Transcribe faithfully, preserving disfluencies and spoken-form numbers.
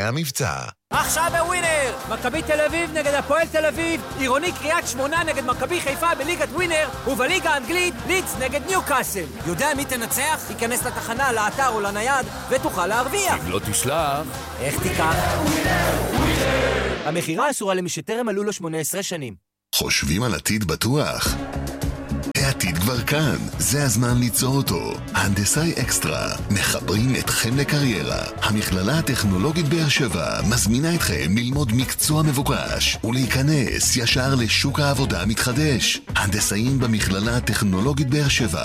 המבצע. עכשיו בווינר! מכבי תל אביב נגד הפועל תל אביב, עירוני קריית שמונה נגד מכבי חיפה בליגת ווינר, ובליגה האנגלית לידס נגד ניוקאסל. יודע מי תנצח? תיכנס לתחנה, לאתר או לנייד ותוכל להרוויח. אם לא תשלח... איך תיקח? המחירה אסורה למי שטרם מלאו לו שמונה עשרה שנים. חושבים על עתיד בטוח? העתיד כבר כאן, זה הזמן ליצור אותו. הנדסאי אקסטרה, מחברים אתכם לקריירה. המכללה הטכנולוגית באר שבע מזמינה אתכם ללמוד מקצוע מבוקש ולהיכנס ישר לשוק העבודה המתחדש. הנדסאים במכללה הטכנולוגית באר שבע